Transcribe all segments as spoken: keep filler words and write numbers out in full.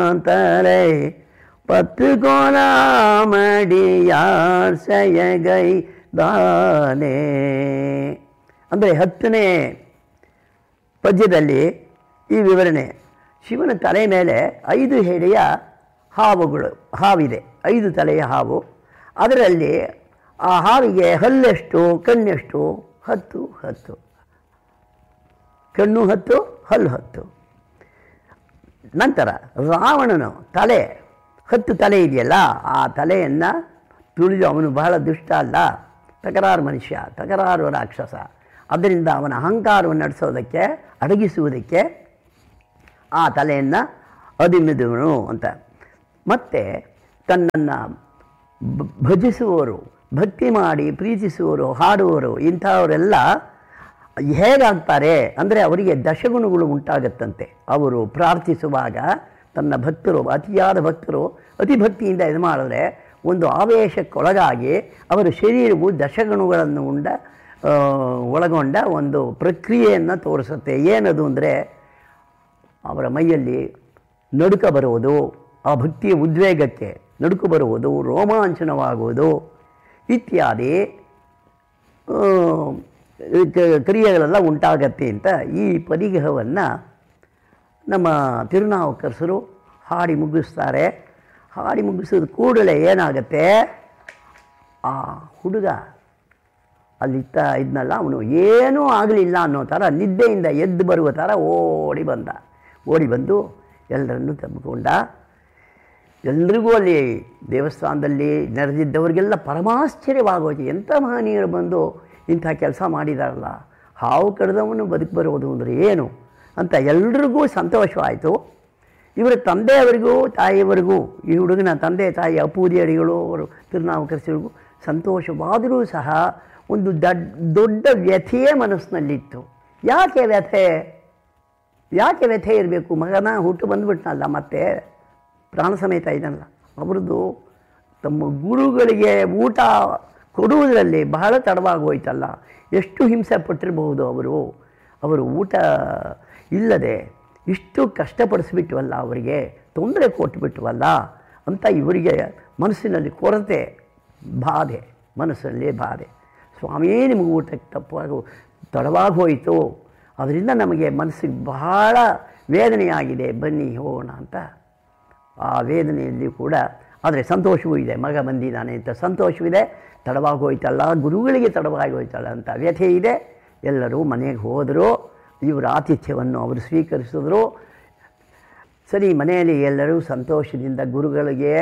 தலை பத்து கோಲಾಮಡಿಯಾರ್ ಸಯಗೈದಾನೆ ಅಂದರೆ ಹತ್ತನೇ ಪದ್ಯದಲ್ಲಿ ಈ ವಿವರಣೆ. ಶಿವನ ತಲೆ ಮೇಲೆ ಐದು ಹೆಡೆಯ ಹಾವುಗಳು ಹಾವಿದೆ, ಐದು ತಲೆಯ ಹಾವು. ಅದರಲ್ಲಿ ಆ ಹಾವಿಗೆ ಹಲ್ಲೆಷ್ಟು, ಕಣ್ಣೆಷ್ಟು? ಹತ್ತು ಹತ್ತು. ಕಣ್ಣು ಹತ್ತು, ಹಲ್ಲು ಹತ್ತು. ನಂತರ ರಾವಣನು ತಲೆ, ಹತ್ತು ತಲೆ ಇದೆಯಲ್ಲ, ಆ ತಲೆಯನ್ನು ತುಳಿದು, ಅವನು ಬಹಳ ದುಷ್ಟ ಅಲ್ಲ, ತಕರಾರು ಮನುಷ್ಯ, ತಕರಾರು ರಾಕ್ಷಸ. ಅದರಿಂದ ಅವನ ಅಹಂಕಾರವನ್ನು ನಡೆಸೋದಕ್ಕೆ, ಅಡಗಿಸುವುದಕ್ಕೆ ಆ ತಲೆಯನ್ನು ಅದಿಮಿದುವನು ಅಂತ. ಮತ್ತು ತನ್ನನ್ನು ಭಜಿಸುವವರು, ಭಕ್ತಿ ಮಾಡಿ ಪ್ರೀತಿಸುವವರು, ಹಾಡುವವರು, ಇಂಥವರೆಲ್ಲ ಹೇಗಾಗ್ತಾರೆ ಅಂದರೆ ಅವರಿಗೆ ದಶಗುಣಗಳು ಉಂಟಾಗತ್ತಂತೆ. ಅವರು ಪ್ರಾರ್ಥಿಸುವಾಗ ತನ್ನ ಭಕ್ತರು, ಅತಿಯಾದ ಭಕ್ತರು ಅತಿ ಭಕ್ತಿಯಿಂದ ಇದು ಮಾಡಿದ್ರೆ ಒಂದು ಆವೇಶಕ್ಕೊಳಗಾಗಿ ಅವರ ಶರೀರವು ದಶಗುಣಗಳನ್ನು ಉಂಡ ಒಳಗೊಂಡ ಒಂದು ಪ್ರಕ್ರಿಯೆಯನ್ನು ತೋರಿಸುತ್ತೆ. ಏನದು ಅಂದರೆ ಅವರ ಮೈಯಲ್ಲಿ ನಡುಕ ಬರುವುದು, ಆ ಭಕ್ತಿಯ ಉದ್ವೇಗಕ್ಕೆ ನಡುಕು ಬರುವುದು, ರೋಮಾಂಚನವಾಗುವುದು ಇತ್ಯಾದಿ ಕ್ರಿಯೆಗಳೆಲ್ಲ ಉಂಟಾಗತ್ತೆ ಅಂತ ಈ ಪರಿಗ್ರಹವನ್ನು ನಮ್ಮ ತಿರುನಾವುಕರಸರು ಹಾಡಿ ಮುಗಿಸ್ತಾರೆ. ಹಾಡಿ ಮುಗಿಸಿದ ಕೂಡಲೇ ಏನಾಗತ್ತೆ, ಆ ಹುಡುಗ ಅಲ್ಲಿತ್ತ ಇದನ್ನೆಲ್ಲ ಅವನು ಏನೂ ಆಗಲಿಲ್ಲ ಅನ್ನೋ ಥರ ನಿದ್ದೆಯಿಂದ ಎದ್ದು ಬರುವ ಥರ ಓಡಿ ಬಂದ. ಓಡಿ ಬಂದು ಎಲ್ಲರನ್ನೂ ತಬ್ಬಿಕೊಂಡ. ಎಲ್ರಿಗೂ ಅಲ್ಲಿ ದೇವಸ್ಥಾನದಲ್ಲಿ ನೆರೆದಿದ್ದವರಿಗೆಲ್ಲ ಪರಮಾಶ್ಚರ್ಯವಾಗೋದು, ಎಂಥ ಮಹನೀಯರು ಬಂದು ಇಂಥ ಕೆಲಸ ಮಾಡಿದಾರಲ್ಲ, ಹಾವು ಕಡ್ದವನು ಬದುಕು ಬರೋದು ಅಂದರೆ ಏನು ಅಂತ ಎಲ್ರಿಗೂ ಸಂತೋಷವಾಯಿತು. ಇವರ ತಂದೆಯವರಿಗೂ ತಾಯಿಯವರಿಗೂ, ಈ ಹುಡುಗನ ತಂದೆ ತಾಯಿ ಅಪ್ಪೂದಿ ಅಡಿಗಳು ಅವರು ತಿರುನಾವುಕರಸರಿಗೂ ಸಂತೋಷವಾದರೂ ಸಹ ಒಂದು ದಡ್ ದೊಡ್ಡ ವ್ಯಥೆಯೇ ಮನಸ್ಸಿನಲ್ಲಿತ್ತು. ಯಾಕೆ ವ್ಯಥೆ ಯಾಕೆ ವ್ಯಥೆ ಇರಬೇಕು? ಮಗನ ಹುಟ್ಟು ಬಂದುಬಿಟ್ನಲ್ಲ, ಮತ್ತೆ ಪ್ರಾಣ ಸಮೇತ ಇದನ್ನಲ್ಲ. ಅವ್ರದ್ದು ತಮ್ಮ ಗುರುಗಳಿಗೆ ಊಟ ಕೊಡುವುದರಲ್ಲಿ ಬಹಳ ತಡವಾಗೋಯ್ತಲ್ಲ, ಎಷ್ಟು ಹಿಂಸೆ ಪಟ್ಟಿರಬಹುದು ಅವರು. ಅವರು ಊಟ ಇಲ್ಲದೆ ಇಷ್ಟು ಕಷ್ಟಪಡಿಸ್ಬಿಟ್ವಲ್ಲ, ಅವರಿಗೆ ತೊಂದರೆ ಕೊಟ್ಟುಬಿಟ್ವಲ್ಲ ಅಂತ ಇವರಿಗೆ ಮನಸ್ಸಿನಲ್ಲಿ ಕೊರತೆ, ಬಾಧೆ, ಮನಸ್ಸಲ್ಲಿ ಬಾಧೆ. ಸ್ವಾಮಿ ನಿಮಗೆ ಊಟಕ್ಕೆ ತಪ್ಪಾಗೋ ತಡವಾಗಿ ಹೋಯಿತು, ಅದರಿಂದ ನಮಗೆ ಮನಸ್ಸಿಗೆ ಬಹಳ ವೇದನೆಯಾಗಿದೆ, ಬನ್ನಿ ಹೋಗೋಣ ಅಂತ. ಆ ವೇದನೆಯಲ್ಲಿ ಕೂಡ ಆದರೆ ಸಂತೋಷವೂ ಇದೆ, ಮಗ ಬಂದಿದ್ದಾನೆ ಅಂತ ಸಂತೋಷವಿದೆ. ತಡವಾಗಿ ಹೋಯ್ತಲ್ಲ, ಗುರುಗಳಿಗೆ ತಡವಾಗಿ ಹೋಯ್ತಲ್ಲ ಅಂತ ವ್ಯಥೆ ಇದೆ. ಎಲ್ಲರೂ ಮನೆಗೆ ಹೋದರು. ಇವರ ಆತಿಥ್ಯವನ್ನು ಅವರು ಸ್ವೀಕರಿಸಿದ್ರು. ಸರಿ, ಮನೆಯಲ್ಲಿ ಎಲ್ಲರೂ ಸಂತೋಷದಿಂದ ಗುರುಗಳಿಗೆ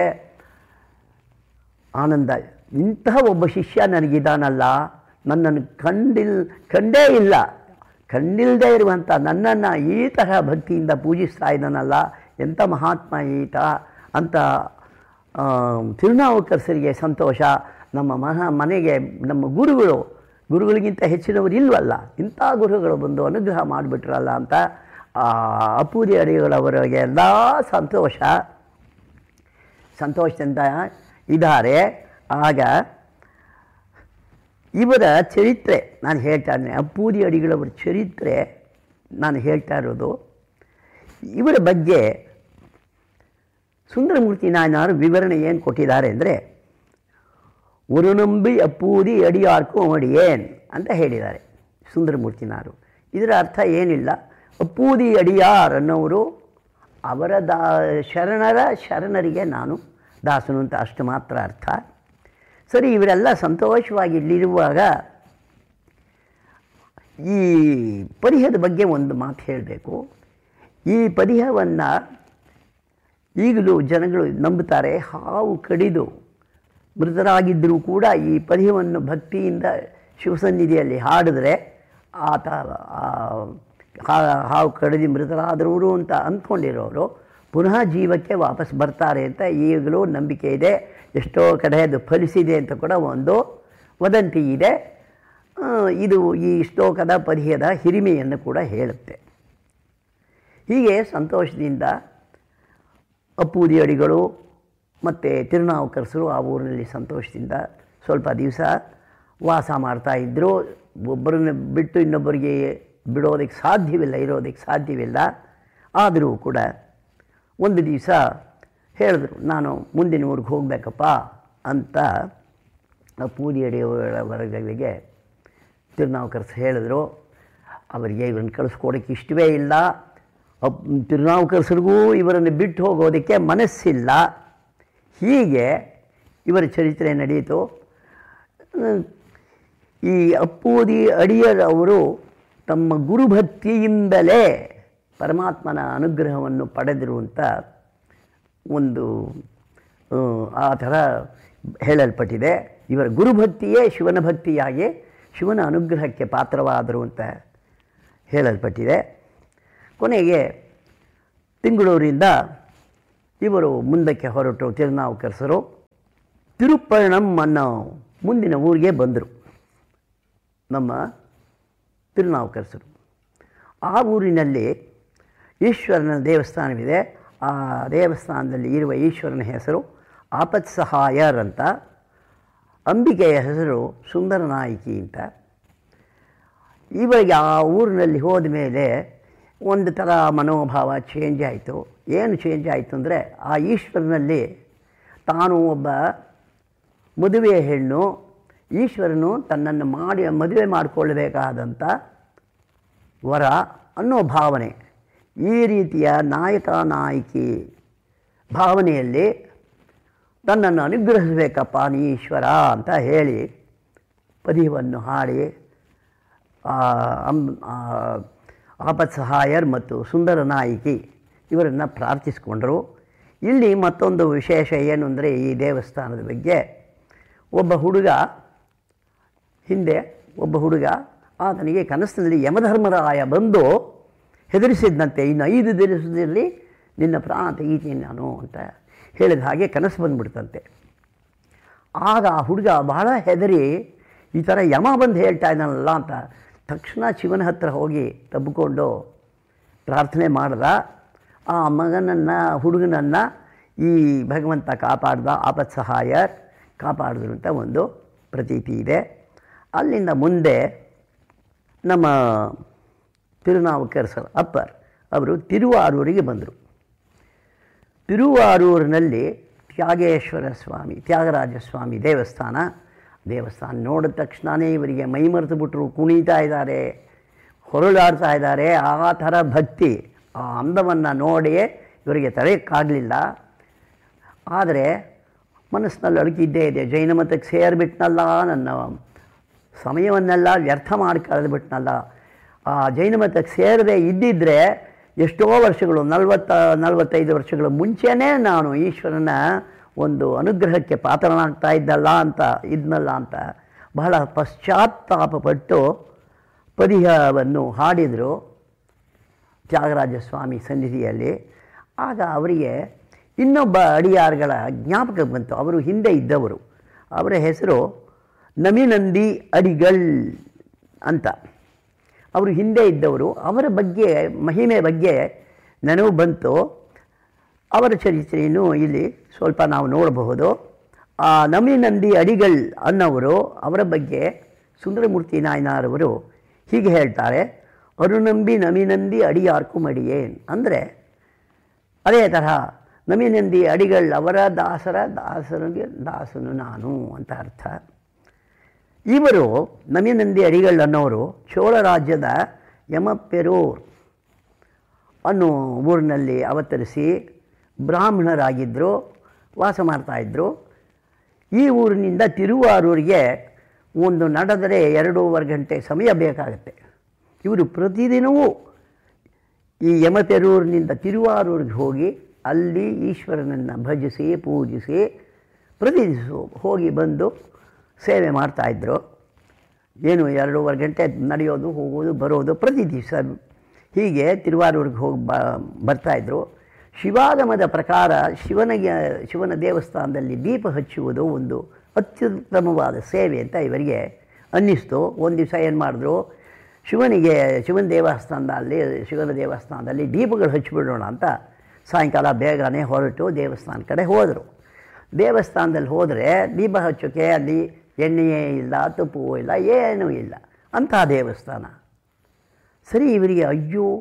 ಆನಂದ. ಇಂತಹ ಒಬ್ಬ ಶಿಷ್ಯ ನನಗಿದ್ದಾನಲ್ಲ, ನನ್ನನ್ನು ಕಂಡಿಲ್ ಕಂಡೇ ಇಲ್ಲ ಕಂಡಿಲ್ಲದೆ ಇರುವಂಥ ನನ್ನನ್ನು ಈ ತರಹ ಭಕ್ತಿಯಿಂದ ಪೂಜಿಸ್ತಾ ಇದ್ದಾನಲ್ಲ, ಎಂಥ ಮಹಾತ್ಮ ಈತ ಅಂತ ತಿರುನಾವುಕರಸರಿಗೆ ಸಂತೋಷ. ನಮ್ಮ ಮಹಾ ಮನೆಗೆ ನಮ್ಮ ಗುರುಗಳು, ಗುರುಗಳಿಗಿಂತ ಹೆಚ್ಚಿನವರು ಇಲ್ವಲ್ಲ, ಇಂಥ ಗುರುಗಳು ಬಂದು ಅನುಗ್ರಹ ಮಾಡಿಬಿಟ್ರಲ್ಲ ಅಂತ ಅಪ್ಪೂದಿ ಅಡಿಗಳವರಿಗೆ ಎಲ್ಲ ಸಂತೋಷ ಸಂತೋಷದಿಂದ ಇದ್ದಾರೆ. ಆಗ ಇವರ ಚರಿತ್ರೆ ನಾನು ಹೇಳ್ತಾ ಇದ್ದೇನೆ, ಅಪ್ಪೂದಿ ಅಡಿಗಳವರ ಚರಿತ್ರೆ ನಾನು ಹೇಳ್ತಾ ಇರೋದು. ಇವರ ಬಗ್ಗೆ ಸುಂದರಮೂರ್ತಿ ನಾಯನವರು ವಿವರಣೆ ಏನು ಕೊಟ್ಟಿದ್ದಾರೆ ಅಂದರೆ, ஒரு ನಂಬಿ ಅಪ್ಪೂದಿ ಅಡಿಯಾರ್ಕು ಅಡಿಯೇನ್ ಅಂತ ಹೇಳಿದ್ದಾರೆ ಸುಂದರಮೂರ್ತಿನಾರು. ಇದರ ಅರ್ಥ ಏನಿಲ್ಲ, ಅಪ್ಪೂದಿ ಅಡಿಯಾರ್ ಅನ್ನೋರು ಅವರ ದಾ ಶರಣರ ಶರಣರಿಗೆ ನಾನು ದಾಸನು ಅಂತ ಅಷ್ಟು ಮಾತ್ರ ಅರ್ಥ. ಸರಿ, ಇವರೆಲ್ಲ ಸಂತೋಷವಾಗಿ ಇಲ್ಲಿರುವಾಗ ಈ ಪರಿಹದ ಬಗ್ಗೆ ಒಂದು ಮಾತು ಹೇಳಬೇಕು. ಈ ಪರಿಹವನ್ನು ಈಗಲೂ ಜನಗಳು ನಂಬುತ್ತಾರೆ. ಹಾವು ಕಡಿದು ಮೃತರಾಗಿದ್ದರೂ ಕೂಡ ಈ ಪರಿಹವನ್ನು ಭಕ್ತಿಯಿಂದ ಶಿವಸನ್ನಿಧಿಯಲ್ಲಿ ಹಾಡಿದ್ರೆ ಆತ ಹಾವು ಕಡಿದು ಮೃತರಾದವರು ಅಂತ ಅಂದ್ಕೊಂಡಿರೋರು ಪುನಃ ಜೀವಕ್ಕೆ ವಾಪಸ್ ಬರ್ತಾರೆ ಅಂತ ಈಗಲೂ ನಂಬಿಕೆ ಇದೆ. ಎಷ್ಟೋ ಕಡೆ ಅದು ಫಲಿಸಿದೆ ಅಂತ ಕೂಡ ಒಂದು ವದಂತಿ ಇದೆ. ಇದು ಈ ಶ್ಲೋಕದ ಪರಿಹದ ಹಿರಿಮೆಯನ್ನು ಕೂಡ ಹೇಳುತ್ತೆ. ಹೀಗೆ ಸಂತೋಷದಿಂದ ಅಪ್ಪೂದಿ ಅಡಿಗಳು ಮತ್ತು ತಿರುನಾವುಕರಸರು ಆ ಊರಿನಲ್ಲಿ ಸಂತೋಷದಿಂದ ಸ್ವಲ್ಪ ದಿವಸ ವಾಸ ಮಾಡ್ತಾಯಿದ್ರು. ಒಬ್ಬರನ್ನ ಬಿಟ್ಟು ಇನ್ನೊಬ್ಬರಿಗೆ ಬಿಡೋದಕ್ಕೆ ಸಾಧ್ಯವಿಲ್ಲ, ಇರೋದಕ್ಕೆ ಸಾಧ್ಯವಿಲ್ಲ. ಆದರೂ ಕೂಡ ಒಂದು ದಿವಸ ಹೇಳಿದ್ರು, ನಾನು ಮುಂದಿನ ಊರಿಗೆ ಹೋಗಬೇಕಪ್ಪ ಅಂತ ಪೂದಿಯಡಿಯವರವರೆಗೆ ತಿರುನಾವುಕರ್ಸ್ ಹೇಳಿದ್ರು. ಅವರಿಗೆ ಇವರನ್ನು ಕಳಿಸ್ಕೊಡೋಕ್ಕೆ ಇಷ್ಟವೇ ಇಲ್ಲ. ಅಪ್ ತಿರುನಾವುಕರ್ಸರಿಗೂ ಇವರನ್ನು ಬಿಟ್ಟು ಹೋಗೋದಕ್ಕೆ ಮನಸ್ಸಿಲ್ಲ. ಹೀಗೆ ಇವರ ಚರಿತ್ರೆ ನಡೆಯಿತು. ಈ ಅಪ್ಪೂದಿ ಅಡಿಯರ್ ಅವರು ತಮ್ಮ ಗುರುಭಕ್ತಿಯಿಂದಲೇ ಪರಮಾತ್ಮನ ಅನುಗ್ರಹವನ್ನು ಪಡೆದಿರುವಂಥ ಒಂದು ಆ ಥರ ಹೇಳಲ್ಪಟ್ಟಿದೆ. ಇವರ ಗುರುಭಕ್ತಿಯೇ ಶಿವನ ಭಕ್ತಿಯಾಗಿ ಶಿವನ ಅನುಗ್ರಹಕ್ಕೆ ಪಾತ್ರವಾದರು ಅಂತ ಹೇಳಲ್ಪಟ್ಟಿದೆ. ಕೊನೆಗೆ ತಿಂಗಳೂರಿಂದ ಇವರು ಮುಂದಕ್ಕೆ ಹೊರಟು ತಿರುನಾವುಕರ್ಸರು ತಿರುಪ್ಪರಣಂ ಅನ್ನೋ ಮುಂದಿನ ಊರಿಗೆ ಬಂದರು. ನಮ್ಮ ತಿರುನಾವುಕರ್ಸರು ಆ ಊರಿನಲ್ಲಿ ಈಶ್ವರನ ದೇವಸ್ಥಾನವಿದೆ. ಆ ದೇವಸ್ಥಾನದಲ್ಲಿ ಇರುವ ಈಶ್ವರನ ಹೆಸರು ಆಪತ್ಸಹಾಯರ್ ಅಂತ, ಅಂಬಿಕೆಯ ಹೆಸರು ಸುಂದರನಾಯಕಿ ಅಂತ. ಇವರಿಗೆ ಆ ಊರಿನಲ್ಲಿ ಹೋದ ಮೇಲೆ ಒಂದು ಥರ ಮನೋಭಾವ ಚೇಂಜ್ ಆಯಿತು. ಏನು ಚೇಂಜ್ ಆಯಿತು ಅಂದರೆ, ಆ ಈಶ್ವರನಲ್ಲಿ ತಾನು ಒಬ್ಬ ಮದುವೆಯ ಹೆಣ್ಣು, ಈಶ್ವರನು ತನ್ನನ್ನು ಮಾಡಿ ಮದುವೆ ಮಾಡಿಕೊಳ್ಳಬೇಕಾದಂಥ ವರ ಅನ್ನೋ ಭಾವನೆ, ಈ ರೀತಿಯ ನಾಯಕ ನಾಯಕಿ ಭಾವನೆಯಲ್ಲಿ ತನ್ನನ್ನು ಅನುಗ್ರಹಿಸಬೇಕಪ್ಪ ನೀ ಈಶ್ವರ ಅಂತ ಹೇಳಿ ಪದ್ಯವನ್ನು ಹಾಡಿ ಆಪತ್ಸಹಾಯರ್ ಮತ್ತು ಸುಂದರ ನಾಯಕಿ ಇವರನ್ನು ಪ್ರಾರ್ಥಿಸಿಕೊಂಡರು. ಇಲ್ಲಿ ಮತ್ತೊಂದು ವಿಶೇಷ ಏನು ಅಂದರೆ, ಈ ದೇವಸ್ಥಾನದ ಬಗ್ಗೆ ಒಬ್ಬ ಹುಡುಗ ಹಿಂದೆ ಒಬ್ಬ ಹುಡುಗ ಆತನಿಗೆ ಕನಸಿನಲ್ಲಿ ಯಮಧರ್ಮರಾಯ ಬಂದು ಹೆದರಿಸಿದ್ದಂತೆ, ಇನ್ನು ಐದು ದಿವಸದಲ್ಲಿ ನಿನ್ನ ಪ್ರಾಣ ತೆಗೀತೀನಿ ನಾನು ಅಂತ ಹೇಳಿದ ಹಾಗೆ ಕನಸು ಬಂದುಬಿಡ್ತಂತೆ. ಆಗ ಆ ಹುಡುಗ ಬಹಳ ಹೆದರಿ ಈ ಥರ ಯಮ ಬಂದು ಹೇಳ್ತಾ ಇದ್ದಾನಲ್ಲ ಅಂತ ತಕ್ಷಣ ಶಿವನ ಹತ್ರ ಹೋಗಿ ತಬ್ಬಿಕೊಂಡು ಪ್ರಾರ್ಥನೆ ಮಾಡ್ದ. ಆ ಮಗನನ್ನು ಹುಡುಗನನ್ನು ಈ ಭಗವಂತ ಕಾಪಾಡ್ದ, ಆಪತ್ಸಹಾಯರ್ ಕಾಪಾಡಿದ್ರು ಅಂತ ಒಂದು ಪ್ರತೀತಿ ಇದೆ. ಅಲ್ಲಿಂದ ಮುಂದೆ ನಮ್ಮ ತಿರುನಾವುಕರ್ಸರ ಅಪ್ಪರ್ ಅವರು ತಿರುವಾರೂರಿಗೆ ಬಂದರು. ತಿರುವಾರೂರಿನಲ್ಲಿ ತ್ಯಾಗೇಶ್ವರ ಸ್ವಾಮಿ, ತ್ಯಾಗರಾಜ ಸ್ವಾಮಿ ದೇವಸ್ಥಾನ ದೇವಸ್ಥಾನ ನೋಡಿದ ತಕ್ಷಣವೇ ಇವರಿಗೆ ಮೈ ಮರೆತು ಬಿಟ್ಟರು, ಕುಣಿತಾ ಇದ್ದಾರೆ, ಹೊರಳಾಡ್ತಾ ಇದ್ದಾರೆ. ಆ ಥರ ಭಕ್ತಿ, ಆ ಅಂದವನ್ನು ನೋಡಿ ಇವರಿಗೆ ತಡೆಯೋಕ್ಕಾಗಲಿಲ್ಲ. ಆದರೆ ಮನಸ್ಸಿನಲ್ಲಿ ಅಳುಕಿದ್ದೇ ಇದೆ, ಜೈನ ಮತಕ್ಕೆ ಸೇರಿಬಿಟ್ನಲ್ಲ, ನನ್ನ ಸಮಯವನ್ನೆಲ್ಲ ವ್ಯರ್ಥ ಮಾಡಿ ಕಳೆದುಬಿಟ್ನಲ್ಲ. ಆ ಜೈನ ಮತಕ್ಕೆ ಸೇರದೆ ಇದ್ದಿದ್ದರೆ ಎಷ್ಟೋ ವರ್ಷಗಳು, ನಲವತ್ತ ನಲವತ್ತೈದು ವರ್ಷಗಳ ಮುಂಚೆನೇ ನಾನು ಈಶ್ವರನ ಒಂದು ಅನುಗ್ರಹಕ್ಕೆ ಪಾತ್ರನಾಗ್ತಾ ಇದ್ದಲ್ಲ ಅಂತ ಇದ್ನಲ್ಲ ಅಂತ ಬಹಳ ಪಶ್ಚಾತ್ತಾಪಪಟ್ಟು ಪದ್ಯವನ್ನು ಹಾಡಿದರು ತ್ಯಾಗರಾಜ ಸ್ವಾಮಿ ಸನ್ನಿಧಿಯಲ್ಲಿ. ಆಗ ಅವರಿಗೆ ಇನ್ನೊಬ್ಬ ಅಡಿಯಾರ್ಗಳ ಜ್ಞಾಪಕ ಬಂತು. ಅವರು ಹಿಂದೆ ಇದ್ದವರು, ಅವರ ಹೆಸರು ನಮಿನಂದಿ ಅಡಿಗಳ್ ಅಂತ. ಅವರು ಹಿಂದೆ ಇದ್ದವರು, ಅವರ ಬಗ್ಗೆ ಮಹಿಮೆ ಬಗ್ಗೆ ನೆನಪು ಬಂತು. ಅವರ ಚರಿತ್ರೆಯನ್ನು ಇಲ್ಲಿ ಸ್ವಲ್ಪ ನಾವು ನೋಡಬಹುದು. ಆ ನಮಿನಂದಿ ಅಡಿಗಳ್ ಅನ್ನೋರು, ಅವರ ಬಗ್ಗೆ ಸುಂದರಮೂರ್ತಿ ನಾಯನಾರವರು ಹೀಗೆ ಹೇಳ್ತಾರೆ, ಅರುನಂಬಿ ನಮಿನಂದಿ ಅಡಿಯಾರ್ಕು ಮಡಿಯೇನ್. ಅಂದರೆ ಅದೇ ತರಹ ನಮಿನಂದಿ ಅಡಿಗಳ್ ಅವರ ದಾಸರ ದಾಸರಿಗೆ ದಾಸನು ನಾನು ಅಂತ ಅರ್ಥ. ಇವರು ನಮಿನಂದಿ ಅಡಿಗಳ್ ಅನ್ನೋರು ಚೋಳ ರಾಜ್ಯದ ಯಮಪೆರೂರ್ ಅನ್ನೋ ಊರಿನಲ್ಲಿ ಅವತರಿಸಿ ಬ್ರಾಹ್ಮಣರಾಗಿದ್ದರು, ವಾಸ ಮಾಡ್ತಾಯಿದ್ರು. ಈ ಊರಿನಿಂದ ತಿರುವಾರೂರಿಗೆ ಒಂದು ನಡೆದರೆ ಎರಡೂವರೆ ಗಂಟೆ ಸಮಯ ಬೇಕಾಗುತ್ತೆ. ಇವರು ಪ್ರತಿದಿನವೂ ಈ ಯಮಪೆರೂರಿನಿಂದ ತಿರುವಾರೂರಿಗೆ ಹೋಗಿ ಅಲ್ಲಿ ಈಶ್ವರನನ್ನು ಭಜಿಸಿ ಪೂಜಿಸಿ ಪ್ರತಿದಿನ ಹೋಗಿ ಬಂದು ಸೇವೆ ಮಾಡ್ತಾಯಿದ್ರು. ಏನು ಎರಡೂವರೆ ಗಂಟೆ ನಡೆಯೋದು, ಹೋಗೋದು, ಬರೋದು ಪ್ರತಿ ದಿವಸ ಹೀಗೆ ತಿರುವಾರೂರಿಗೆ ಹೋಗಿ ಬ ಬರ್ತಾಯಿದ್ರು. ಶಿವಾಗಮದ ಪ್ರಕಾರ ಶಿವನಿಗೆ ಶಿವನ ದೇವಸ್ಥಾನದಲ್ಲಿ ದೀಪ ಹಚ್ಚುವುದು ಒಂದು ಅತ್ಯುತ್ತಮವಾದ ಸೇವೆ ಅಂತ ಇವರಿಗೆ ಅನ್ನಿಸ್ತು. ಒಂದು ದಿವಸ ಏನು ಮಾಡಿದ್ರು, ಶಿವನಿಗೆ ಶಿವನ ದೇವಸ್ಥಾನದಲ್ಲಿ ಶಿವನ ದೇವಸ್ಥಾನದಲ್ಲಿ ದೀಪಗಳು ಹಚ್ಚಿಬಿಡೋಣ ಅಂತ ಸಾಯಂಕಾಲ ಬೇಗನೆ ಹೊರಟು ದೇವಸ್ಥಾನ ಕಡೆ ಹೋದರು. ದೇವಸ್ಥಾನದಲ್ಲಿ ಹೋದರೆ ದೀಪ ಹಚ್ಚೋಕ್ಕೆ ಅಲ್ಲಿ ಎಣ್ಣೆಯೇ ಇಲ್ಲ, ತುಪ್ಪವೂ ಇಲ್ಲ, ಏನೂ ಇಲ್ಲ, ಅಂಥ ದೇವಸ್ಥಾನ. ಸರಿ, ಇವರಿಗೆ ಅಯ್ಯೋ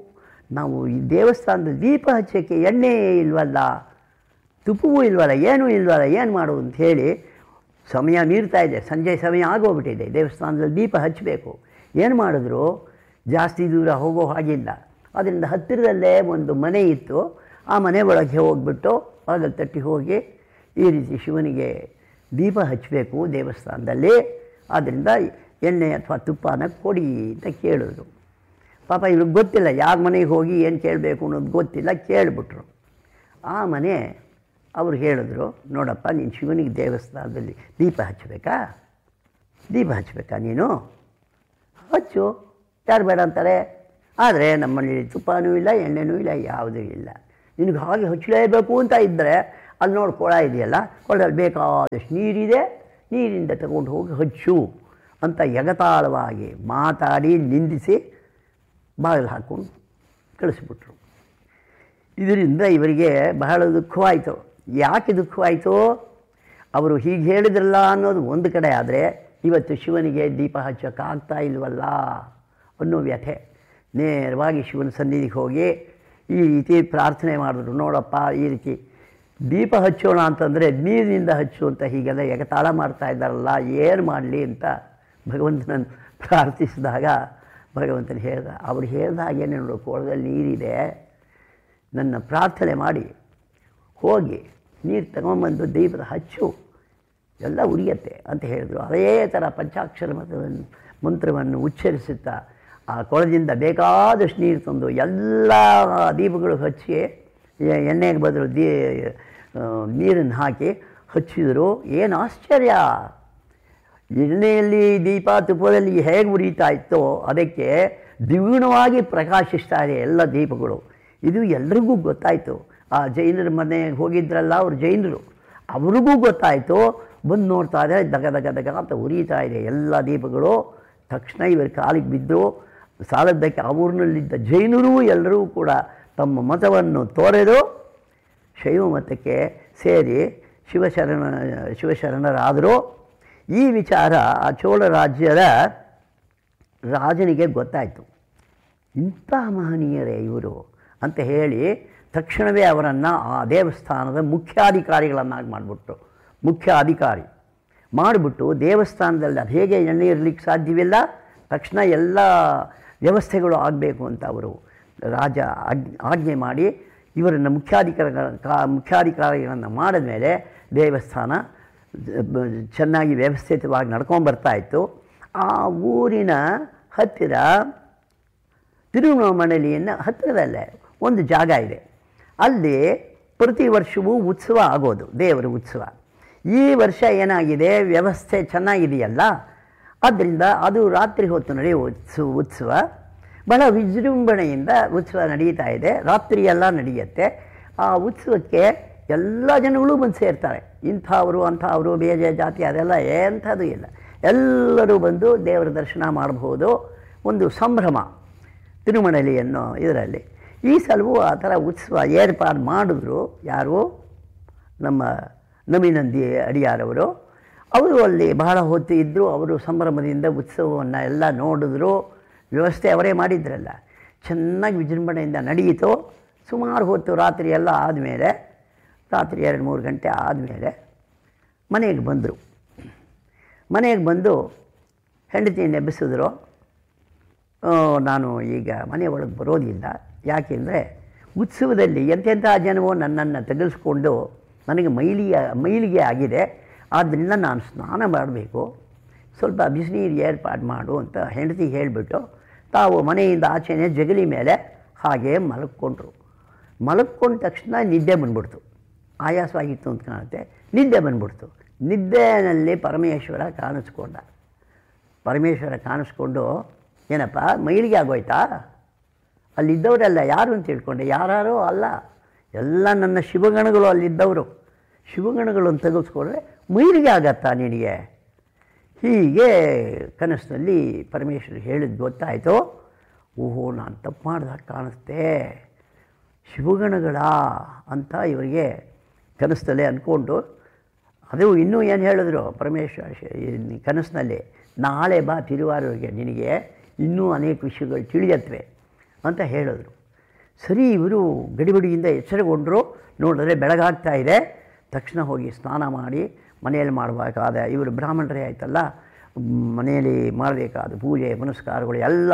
ನಾವು ಈ ದೇವಸ್ಥಾನದ ದೀಪ ಹಚ್ಚೋಕ್ಕೆ ಎಣ್ಣೆ ಇಲ್ವಲ್ಲ, ತುಪ್ಪವೂ ಇಲ್ವಲ್ಲ, ಏನೂ ಇಲ್ವಲ್ಲ, ಏನು ಮಾಡೋದು ಅಂತ ಹೇಳಿ ಸಮಯ ಮೀರ್ತಾ ಇದೆ, ಸಂಜೆ ಸಮಯ ಆಗೋಗ್ಬಿಟ್ಟಿದೆ, ದೇವಸ್ಥಾನದಲ್ಲಿ ದೀಪ ಹಚ್ಚಬೇಕು. ಏನು ಮಾಡಿದ್ರು, ಜಾಸ್ತಿ ದೂರ ಹೋಗೋ ಹಾಗಿಲ್ಲ. ಅದರಿಂದ ಹತ್ತಿರದಲ್ಲೇ ಒಂದು ಮನೆ ಇತ್ತು. ಆ ಮನೆ ಒಳಗೆ ಹೋಗ್ಬಿಟ್ಟು ಬಾಗಿಲು ತಟ್ಟಿ ಹೋಗಿ ಈ ರೀತಿ ಶಿವನಿಗೆ ದೀಪ ಹಚ್ಚಬೇಕು ದೇವಸ್ಥಾನದಲ್ಲಿ, ಆದ್ದರಿಂದ ಎಣ್ಣೆ ಅಥವಾ ತುಪ್ಪನ ಕೊಡಿ ಅಂತ ಕೇಳಿದ್ರು. ಪಾಪ ಇವ್ರಿಗೆ ಗೊತ್ತಿಲ್ಲ, ಯಾರ ಮನೆಗೆ ಹೋಗಿ ಏನು ಕೇಳಬೇಕು ಅನ್ನೋದು ಗೊತ್ತಿಲ್ಲ, ಕೇಳಿಬಿಟ್ರು. ಆ ಮನೆ ಅವ್ರು ಹೇಳಿದ್ರು, ನೋಡಪ್ಪ ನೀನು ಶಿವನಿಗೆ ದೇವಸ್ಥಾನದಲ್ಲಿ ದೀಪ ಹಚ್ಚಬೇಕಾ, ದೀಪ ಹಚ್ಚಬೇಕಾ ನೀನು ಹಚ್ಚು, ಯಾರು ಬೇಡ ಅಂತಾರೆ. ಆದರೆ ನಮ್ಮಲ್ಲಿ ತುಪ್ಪನೂ ಇಲ್ಲ, ಎಣ್ಣೆನೂ ಇಲ್ಲ, ಯಾವುದೂ ಇಲ್ಲ. ನಿನಗೆ ಹಾಗೆ ಹಚ್ಚಲೇಬೇಕು ಅಂತ ಇದ್ದರೆ ಅಲ್ಲಿ ನೋಡಿ ಕೊಳ ಇದೆಯಲ್ಲ, ಕೊಳದಲ್ಲಿ ಬೇಕಾದಷ್ಟು ನೀರಿದೆ, ನೀರಿಂದ ತಗೊಂಡು ಹೋಗಿ ಹಚ್ಚು ಅಂತ ಎಗತಾಳವಾಗಿ ಮಾತಾಡಿ ನಿಂದಿಸಿ ಬಾಗಿಲು ಹಾಕ್ಕೊಂಡು ಕಳಿಸ್ಬಿಟ್ರು. ಇದರಿಂದ ಇವರಿಗೆ ಬಹಳ ದುಃಖವಾಯಿತು. ಯಾಕೆ ದುಃಖವಾಯಿತು? ಅವರು ಹೀಗೆ ಹೇಳಿದ್ರಲ್ಲ ಅನ್ನೋದು ಒಂದು ಕಡೆ, ಆದರೆ ಇವತ್ತು ಶಿವನಿಗೆ ದೀಪ ಹಚ್ಚೋಕ್ಕಾಗ್ತಾ ಇಲ್ವಲ್ಲ ಅನ್ನೋ ವ್ಯಥೆ. ನೇರವಾಗಿ ಶಿವನ ಸನ್ನಿಧಿಗೆ ಹೋಗಿ ಈ ರೀತಿ ಪ್ರಾರ್ಥನೆ ಮಾಡಿದ್ರು, ನೋಡಪ್ಪ ಈ ರೀತಿ ದೀಪ ಹಚ್ಚೋಣ ಅಂತಂದರೆ ನೀರಿನಿಂದ ಹಚ್ಚು ಅಂತ ಹೀಗೆಲ್ಲ ಎಗತಾಳ ಮಾಡ್ತಾ ಇದ್ದಾರಲ್ಲ, ಏನು ಮಾಡಲಿ ಅಂತ ಭಗವಂತನನ್ನು ಪ್ರಾರ್ಥಿಸಿದಾಗ ಭಗವಂತನ ಹೇಳ್ದ, ಅವ್ರು ಹೇಳ್ದ ಹಾಗೇನೆ ನೋಡು, ಕೊಳದಲ್ಲಿ ನೀರಿದೆ, ನನ್ನ ಪ್ರಾರ್ಥನೆ ಮಾಡಿ ಹೋಗಿ ನೀರು ತಗೊಂಬಂದು ದೀಪದ ಹಚ್ಚು, ಎಲ್ಲ ಉರಿಯತ್ತೆ ಅಂತ ಹೇಳಿದ್ರು. ಅದೇ ಥರ ಪಂಚಾಕ್ಷರ ಮಂತ್ರವನ್ನು ಮಂತ್ರವನ್ನು ಉಚ್ಚರಿಸುತ್ತಾ ಆ ಕೊಳದಿಂದ ಬೇಕಾದಷ್ಟು ನೀರು ತಂದು ಎಲ್ಲ ದೀಪಗಳು ಹಚ್ಚಿ ಎಣ್ಣೆಗೆ ಬದಲು ದೀ ನೀರನ್ನು ಹಾಕಿ ಹಚ್ಚಿದರು. ಏನು ಆಶ್ಚರ್ಯ! ಎಣ್ಣೆಯಲ್ಲಿ ದೀಪ ತುಪ್ಪದಲ್ಲಿ ಹೇಗೆ ಉರಿತಾ ಇತ್ತೋ ಅದಕ್ಕೆ ದ್ವಿಗುಣವಾಗಿ ಪ್ರಕಾಶಿಸ್ತಾ ಇದೆ ಎಲ್ಲ ದೀಪಗಳು. ಇದು ಎಲ್ರಿಗೂ ಗೊತ್ತಾಯಿತು. ಆ ಜೈನರ ಮನೆಗೆ ಹೋಗಿದ್ರಲ್ಲ ಅವರು ಜೈನರು, ಅವ್ರಿಗೂ ಗೊತ್ತಾಯಿತು. ಬಂದು ನೋಡ್ತಾ ಇದ್ದಾರೆ, ದಗ ದಗ ದಗ ಅಂತ ಉರಿತಾ ಇದೆ ಎಲ್ಲ ದೀಪಗಳು. ತಕ್ಷಣ ಇವರು ಕಾಲಿಗೆ ಬಿದ್ದರು. ಸಾಲದ್ದಕ್ಕೆ ಆ ಊರಿನಲ್ಲಿದ್ದ ಜೈನರು ಎಲ್ಲರೂ ಕೂಡ ತಮ್ಮ ಮತವನ್ನು ತೋರೆದು ಶೈವ ಮತಕ್ಕೆ ಸೇರಿ ಶಿವಶರಣ ಶಿವಶರಣರಾದರು. ಈ ವಿಚಾರ ಆ ಚೋಳ ರಾಜ್ಯದ ರಾಜನಿಗೆ ಗೊತ್ತಾಯಿತು. ಇಂಥ ಮಹನೀಯರೇ ಇವರು ಅಂತ ಹೇಳಿ ತಕ್ಷಣವೇ ಅವರನ್ನು ಆ ದೇವಸ್ಥಾನದ ಮುಖ್ಯಾಧಿಕಾರಿಗಳನ್ನಾಗಿ ಮಾಡಿಬಿಟ್ರು. ಮುಖ್ಯ ಅಧಿಕಾರಿ ಮಾಡಿಬಿಟ್ಟು ದೇವಸ್ಥಾನದಲ್ಲಿ ಅದು ಹೇಗೆ ಎಣ್ಣೆ ಇರಲಿಕ್ಕೆ ಸಾಧ್ಯವಿಲ್ಲ, ತಕ್ಷಣ ಎಲ್ಲ ವ್ಯವಸ್ಥೆಗಳು ಆಗಬೇಕು ಅಂತ ಅವರು ರಾಜ ಆಜ್ಞೆ ಮಾಡಿ ಇವರನ್ನು ಮುಖ್ಯಾಧಿಕಾರಿ ಮುಖ್ಯಾಧಿಕಾರಿಗಳನ್ನು ಮಾಡಿದ ಮೇಲೆ ದೇವಸ್ಥಾನ ಚೆನ್ನಾಗಿ ವ್ಯವಸ್ಥಿತವಾಗಿ ನಡ್ಕೊಂಬರ್ತಾಯಿತ್ತು. ಆ ಊರಿನ ಹತ್ತಿರ ತಿರುಮಣಲಿಯನ್ನು ಹತ್ತಿರದಲ್ಲೇ ಒಂದು ಜಾಗ ಇದೆ. ಅಲ್ಲಿ ಪ್ರತಿ ವರ್ಷವೂ ಉತ್ಸವ ಆಗೋದು, ದೇವರ ಉತ್ಸವ. ಈ ವರ್ಷ ಏನಾಗಿದೆ, ವ್ಯವಸ್ಥೆ ಚೆನ್ನಾಗಿದೆಯಲ್ಲ, ಆದ್ದರಿಂದ ಅದು ರಾತ್ರಿ ಹೊತ್ತು ನಡೆಯುವ ಉತ್ಸವ ಉತ್ಸವ ಬಹಳ ವಿಜೃಂಭಣೆಯಿಂದ ಉತ್ಸವ ನಡೀತಾ ಇದೆ. ರಾತ್ರಿಯೆಲ್ಲ ನಡೆಯುತ್ತೆ. ಆ ಉತ್ಸವಕ್ಕೆ ಎಲ್ಲ ಜನಗಳು ಬಂದು ಸೇರ್ತಾರೆ. ಇಂಥವರು ಅಂಥವರು ಬೇರೆ ಜಾತಿ ಅದೆಲ್ಲ ಎಂಥದ್ದು ಇಲ್ಲ, ಎಲ್ಲರೂ ಬಂದು ದೇವರ ದರ್ಶನ ಮಾಡಬಹುದು. ಒಂದು ಸಂಭ್ರಮ ತಿರುಮಣಲಿ ಅನ್ನೋ ಇದರಲ್ಲಿ. ಈ ಸಲವೂ ಆ ಥರ ಉತ್ಸವ ಏರ್ಪಾಡು ಮಾಡಿದ್ರು. ಯಾರು? ನಮ್ಮ ನಮಿನಂದಿ ಅಡಿಯಾರವರು. ಅವರು ಅಲ್ಲಿ ಬಹಳ ಹೊತ್ತು ಇದ್ದರು. ಅವರು ಸಂಭ್ರಮದಿಂದ ಉತ್ಸವವನ್ನು ಎಲ್ಲ ನೋಡಿದ್ರು. ವ್ಯವಸ್ಥೆ ಅವರೇ ಮಾಡಿದ್ರಲ್ಲ, ಚೆನ್ನಾಗಿ ವಿಜೃಂಭಣೆಯಿಂದ ನಡೆಯಿತು. ಸುಮಾರು ಹೊತ್ತು ರಾತ್ರಿ ಎಲ್ಲ ಆದಮೇಲೆ, ರಾತ್ರಿ ಎರಡು ಮೂರು ಗಂಟೆ ಆದಮೇಲೆ ಮನೆಗೆ ಬಂದರು. ಮನೆಗೆ ಬಂದು ಹೆಂಡತಿಯನ್ನು ಎಬ್ಬಿಸಿದ್ರು. ನಾನು ಈಗ ಮನೆ ಒಳಗೆ ಬರೋದಿಲ್ಲ, ಯಾಕೆಂದರೆ ಉತ್ಸವದಲ್ಲಿ ಎಂತೆಂಥ ಜನವೋ ನನ್ನನ್ನು ತೆಗೆದುಕೊಂಡು ನನಗೆ ಮೈಲಿಯ ಮೈಲಿಗೆ ಆಗಿದೆ, ಆದ್ದರಿಂದ ನಾನು ಸ್ನಾನ ಮಾಡಬೇಕು, ಸ್ವಲ್ಪ ಬಿಸಿನೀರು ಏರ್ಪಾಡು ಮಾಡು ಅಂತ ಹೆಂಡತಿ ಹೇಳಿಬಿಟ್ಟು ತಾವು ಮನೆಯಿಂದ ಆಚೆನೆ ಜಗಲಿ ಮೇಲೆ ಹಾಗೆ ಮಲಕ್ಕೊಂಡ್ರು. ಮಲಕ್ಕೊಂಡ ತಕ್ಷಣ ನಿದ್ದೆ ಬಂದ್ಬಿಡ್ತು. ಆಯಾಸವಾಗಿತ್ತು ಅಂತ ಕಾಣುತ್ತೆ. ನಿದ್ದೆ ಬಂದ್ಬಿಡ್ತು. ನಿದ್ದೆಯಲ್ಲಿ ಪರಮೇಶ್ವರ ಕಾಣಿಸ್ಕೊಂಡ. ಪರಮೇಶ್ವರ ಕಾಣಿಸ್ಕೊಂಡು, ಏನಪ್ಪ ಮೈಲಿಗೆ ಆಗೋಯ್ತಾ? ಅಲ್ಲಿದ್ದವರೆಲ್ಲ ಯಾರು ಅಂತ ತಿಳ್ಕೊಂಡೆ? ಯಾರೋ ಅಲ್ಲ, ಎಲ್ಲ ನನ್ನ ಶಿವಗಣಗಳು ಅಲ್ಲಿದ್ದವರು. ಶಿವಗಣಗಳನ್ನು ತೆಗೆದುಕೊಂಡ್ರೆ ಮೈಲಿಗೆ ಆಗತ್ತಾ ನಿನಗೆ? ಹೀಗೆ ಕನಸಿನಲ್ಲಿ ಪರಮೇಶ್ವರ ಹೇಳಿದ್ದು ಗೊತ್ತಾಯಿತು. ಓಹೋ, ನಾನು ತಪ್ಪು ಮಾಡಿದಾಗ ಕಾಣಿಸ್ತೆ, ಶಿವಗಣಗಳ ಅಂತ ಇವರಿಗೆ ಕನಸಿನಲ್ಲೇ ಅಂದ್ಕೊಂಡು, ಅದು ಇನ್ನೂ ಏನು ಹೇಳಿದ್ರು ಪರಮೇಶ್ವರ ಕನಸಿನಲ್ಲಿ, ನಾಳೆ ಬಾ ತಿರುವಾರೂರಿಗೆ, ನಿನಗೆ ಇನ್ನೂ ಅನೇಕ ವಿಷಯಗಳು ತಿಳಿಯತ್ವೆ ಅಂತ ಹೇಳಿದ್ರು. ಸರಿ ಇವರು ಗಡಿಬಿಡಿಯಿಂದ ಎಚ್ಚರಗೊಂಡರು. ನೋಡಿದ್ರೆ ಬೆಳಗಾಗ್ತಾ ಇದೆ. ತಕ್ಷಣ ಹೋಗಿ ಸ್ನಾನ ಮಾಡಿ ಮನೆಯಲ್ಲಿ ಮಾಡಬೇಕಾದ, ಇವರು ಬ್ರಾಹ್ಮಣರೇ ಆಯ್ತಲ್ಲ, ಮನೆಯಲ್ಲಿ ಮಾಡಬೇಕಾದ ಪೂಜೆ ಪುನಸ್ಕಾರಗಳು ಎಲ್ಲ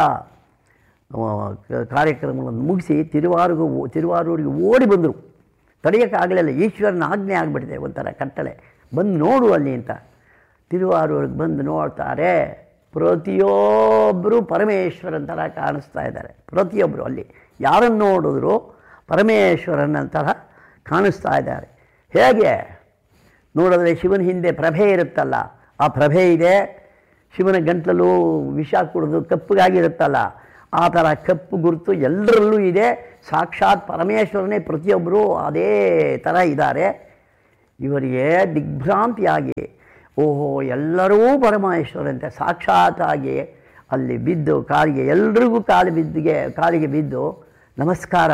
ಕಾರ್ಯಕ್ರಮಗಳನ್ನು ಮುಗಿಸಿ ತಿರುವಾರಿಗೂ ತಿರುವಾರೂರಿಗೆ ಓಡಿ ಬಂದರು. ತಡೆಯೋಕ್ಕಾಗಲಿಲ್ಲ, ಈಶ್ವರನ ಆಜ್ಞೆ ಆಗಿಬಿಟ್ಟಿದೆ, ಒಂಥರ ಕಟ್ಟಳೆ, ಬಂದು ನೋಡು ಅಲ್ಲಿ ಅಂತ. ತಿರುವಾರೂರಿಗೆ ಬಂದು ನೋಡ್ತಾರೆ, ಪ್ರತಿಯೊಬ್ಬರು ಪರಮೇಶ್ವರನ ಥರ ಕಾಣಿಸ್ತಾ ಇದ್ದಾರೆ. ಪ್ರತಿಯೊಬ್ಬರು ಅಲ್ಲಿ ಯಾರನ್ನು ನೋಡಿದ್ರು ಪರಮೇಶ್ವರನ ಥರ ಕಾಣಿಸ್ತಾ ಇದ್ದಾರೆ. ಹೇಗೆ ನೋಡಿದ್ರೆ ಶಿವನ ಹಿಂದೆ ಪ್ರಭೆ ಇರುತ್ತಲ್ಲ, ಆ ಪ್ರಭೆ ಇದೆ. ಶಿವನ ಗಂಟಲಲ್ಲೂ ವಿಷ ಕುಡಿದು ಕಪ್ಪಗಾಗಿರುತ್ತಲ್ಲ, ಆ ಥರ ಕಪ್ಪು ಗುರುತು ಎಲ್ಲರಲ್ಲೂ ಇದೆ. ಸಾಕ್ಷಾತ್ ಪರಮೇಶ್ವರನೇ, ಪ್ರತಿಯೊಬ್ಬರು ಅದೇ ಥರ ಇದ್ದಾರೆ. ಇವರಿಗೆ ದಿಗ್ಭ್ರಾಂತಿಯಾಗಿ, ಓಹೋ ಎಲ್ಲರೂ ಪರಮೇಶ್ವರಂತೆ ಸಾಕ್ಷಾತ್ತಾಗಿ ಅಲ್ಲಿ ಬಿದ್ದು ಕಾಲಿಗೆ, ಎಲ್ರಿಗೂ ಕಾಲು ಬಿದ್ದಿಗೆ ಕಾಲಿಗೆ ಬಿದ್ದು ನಮಸ್ಕಾರ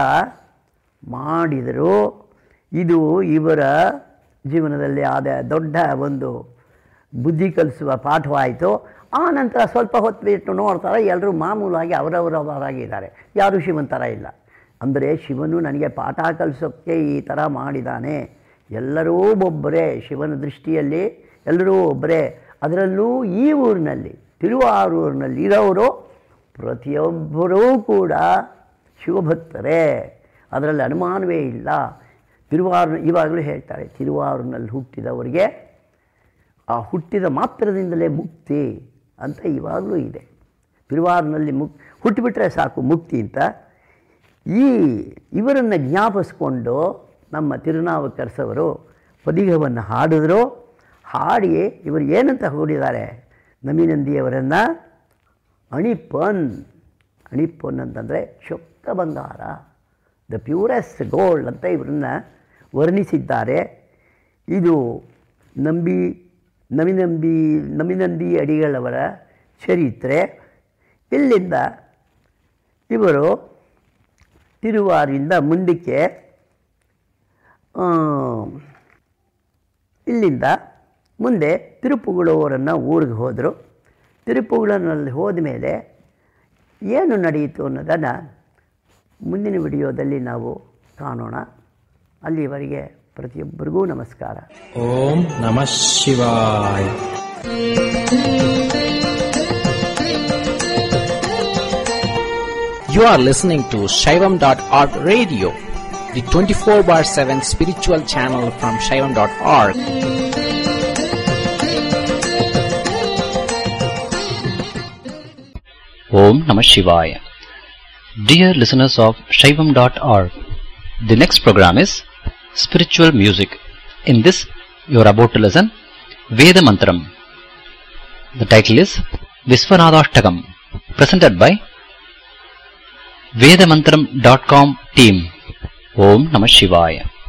ಮಾಡಿದರು. ಇದು ಇವರ ಜೀವನದಲ್ಲಿ ಆದ ದೊಡ್ಡ ಒಂದು ಬುದ್ಧಿ ಕಲಿಸುವ ಪಾಠವಾಯಿತು. ಆ ನಂತರ ಸ್ವಲ್ಪ ಹೊತ್ತು ಬಿಟ್ಟು ನೋಡ್ತಾರೆ, ಎಲ್ಲರೂ ಮಾಮೂಲಾಗಿ ಅವರವರವರಾಗಿದ್ದಾರೆ, ಯಾರೂ ಶಿವನ ಥರ ಇಲ್ಲ. ಅಂದರೆ ಶಿವನು ನನಗೆ ಪಾಠ ಕಲಿಸೋಕ್ಕೆ ಈ ಥರ ಮಾಡಿದ್ದಾನೆ. ಎಲ್ಲರೂ ಒಬ್ಬರೇ ಶಿವನ ದೃಷ್ಟಿಯಲ್ಲಿ, ಎಲ್ಲರೂ ಒಬ್ಬರೇ. ಅದರಲ್ಲೂ ಈ ಊರಿನಲ್ಲಿ, ತಿರುವಾರೂರಿನಲ್ಲಿ ಇರೋರು ಪ್ರತಿಯೊಬ್ಬರೂ ಕೂಡ ಶಿವಭಕ್ತರೇ, ಅದರಲ್ಲಿ ಅನುಮಾನವೇ ಇಲ್ಲ. ತಿರುವಾರು ಇವಾಗಲೂ ಹೇಳ್ತಾರೆ, ತಿರುವಾರೂರಿನಲ್ಲಿ ಹುಟ್ಟಿದವರಿಗೆ ಆ ಹುಟ್ಟಿದ ಮಾತ್ರದಿಂದಲೇ ಮುಕ್ತಿ ಅಂತ ಇವಾಗಲೂ ಇದೆ. ತಿರುವಾರೂರಿನಲ್ಲಿ ಮುಕ್ ಹುಟ್ಟಿಬಿಟ್ರೆ ಸಾಕು ಮುಕ್ತಿ ಅಂತ. ಈ ಇವರನ್ನು ಜ್ಞಾಪಿಸ್ಕೊಂಡು ನಮ್ಮ ತಿರುನಾವುಕ್ಕರಸವರು ಪದಿಗವನ್ನು ಹಾಡಿದ್ರು. ಹಾಡಿ ಇವರು ಏನಂತ ಹೊಗಳಿದ್ದಾರೆ, ನಮಿನಂದಿಯವರನ್ನು ಅಣಿಪನ್. ಅಣಿಪನ್ ಅಂತಂದರೆ ಶುದ್ಧ ಬಂಗಾರ, ದ ಪ್ಯೂರೆಸ್ಟ್ ಗೋಲ್ಡ್ ಅಂತ ಇವರನ್ನ ವರ್ಣಿಸಿದ್ದಾರೆ. ಇದು ನಂಬಿ ನಮಿನಂಬಿ ನಮಿನಂದಿ ಅಡಿಗಳವರ ಚರಿತ್ರೆ. ಇಲ್ಲಿಂದ ಇವರು ತಿರುವಾರಿಂದ ಮುಂದಕ್ಕೆ ಇಲ್ಲಿಂದ ಮುಂದೆ ತಿರುಪುಗಳವರನ್ನು ಊರಿಗೆ ಹೋದರು. ತಿರುಪುಗಳಲ್ಲಿ ಹೋದ ಮೇಲೆ ಏನು ನಡೆಯಿತು ಅನ್ನೋದನ್ನು ಮುಂದಿನ ವಿಡಿಯೋದಲ್ಲಿ ನಾವು ಕಾಣೋಣ. ಅಲ್ಲಿವರೆಗೆ ಪ್ರತಿಯೊಬ್ಬರಿಗೂ ನಮಸ್ಕಾರ. ಓಂ ನಮಃ ಶಿವಾಯ. You are listening to Shaivam dot org radio, the twenty-four bar seven spiritual channel from Shaivam dot org. Om Namah Shivaya. Dear listeners of Shaivam dot org, the next program is Spiritual Music. In this, you are about to listen Veda Mantram. The title is Visvanatashtakam, presented by Vedamantram dot com team. Om Namah Shivaya.